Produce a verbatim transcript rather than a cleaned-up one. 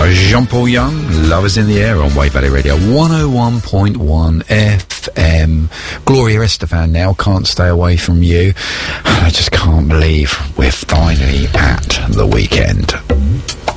Jean-Paul Young, Love is in the Air on Wave Valley Radio, one oh one point one F M. Gloria Estefan now, Can't Stay Away From You. I just can't believe we're finally at the weekend.